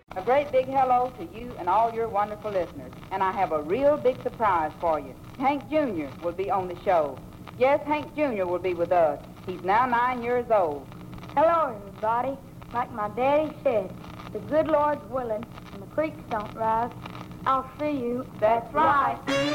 A great big hello to you and all your wonderful listeners. And I have a real big surprise for you. Hank Jr. will be on the show. Yes, Hank Jr. will be with us. He's now 9 years old. Hello, everybody. Like my daddy said, if the good Lord's willing and the creeks don't rise, I'll see you. That's right.